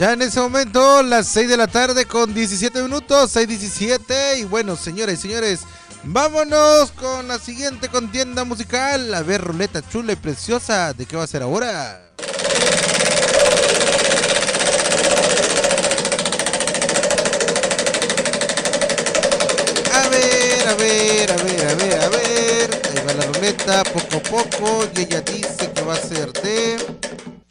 Ya en ese momento, las 6 de la tarde con 17 minutos, 6:17. Y bueno, señoras y señores, vámonos con la siguiente contienda musical. A ver, ruleta chula y preciosa, ¿de qué va a ser ahora? A ver, a ver, a ver, a ver, a ver. Ahí va la ruleta, poco a poco. Y ella dice que va a ser de...